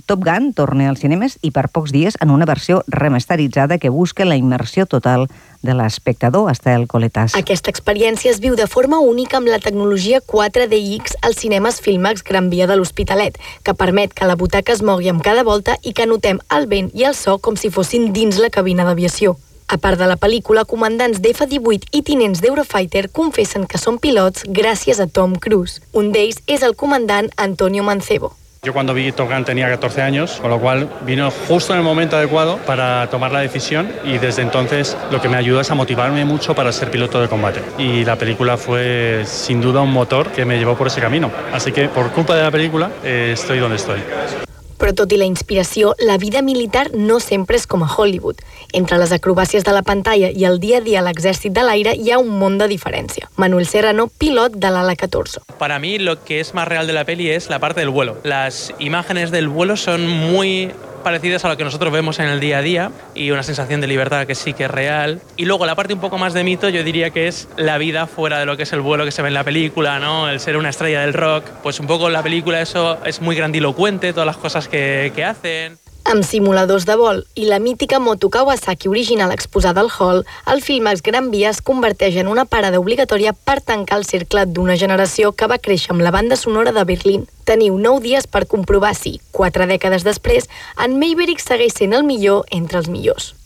Top Gun torna als cinemes i per pocs dies en una versió remasteritzada que busca la immersió total de l'espectador. Estel Coletàs. Aquesta experiència es viu de forma única amb la tecnologia 4DX als cinemes Filmax Gran Via de l'Hospitalet, que permet que la butaca es mogui amb cada volta i que notem el vent i el so com si fossin dins la cabina d'aviació. A part de la pel·lícula, comandants d'F-18 i tinents d'Eurofighter confessen que són pilots gràcies a Tom Cruise. Un d'ells és el comandant Antonio Mancebo. Yo cuando vi Top Gun tenía 14 años, con lo cual vino justo en el momento adecuado para tomar la decisión y desde entonces lo que me ayudó es a motivarme mucho para ser piloto de combate. Y la película fue sin duda un motor que me llevó por ese camino. Así que por culpa de la película estoy donde estoy. Però tot i la inspiració, la vida militar no sempre és com a Hollywood. Entre les acrobàcies de la pantalla i el dia a dia a l'exèrcit de l'aire hi ha un món de diferència. Manuel Serrano, pilot de l'ala 14. Para mí lo que es más real de la peli es la parte del vuelo. Las imágenes del vuelo son muy parecidas a lo que nosotros vemos en el día a día y una sensación de libertad que sí que es real. Y luego la parte un poco más de mito yo diría que es la vida fuera de lo que es el vuelo que se ve en la película, ¿no? El ser una estrella del rock, pues un poco en la película eso es muy grandilocuente, todas las cosas que hacen. Amb simuladors de vol i la mítica moto Kawasaki original exposada al hall, el Filmax Gran Via es converteix en una parada obligatòria per tancar el cercle d'una generació que va créixer amb la banda sonora de Berlín. Teniu 9 dies per comprovar si, 4 dècades després, en Maverick segueix sent el millor entre els millors.